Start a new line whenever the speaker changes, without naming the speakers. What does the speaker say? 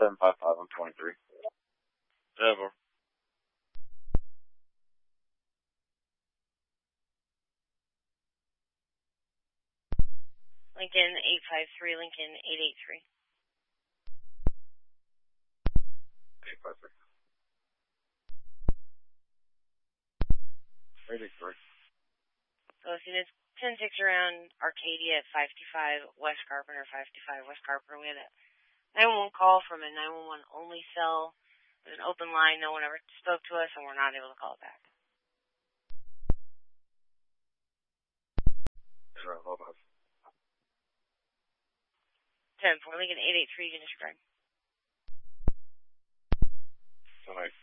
755 on 23.
Ever.
Lincoln 853, Lincoln 883.
853. 883.
So as soon as 10-6 around Arcadia at 525 West Carpenter, 525 West Carpenter, we had a 911 call from a 911 only cell. There's an open line, no one ever spoke to us, and we're not able to call it back. 10-4, Lincoln 883, Unit Greg.
10-8.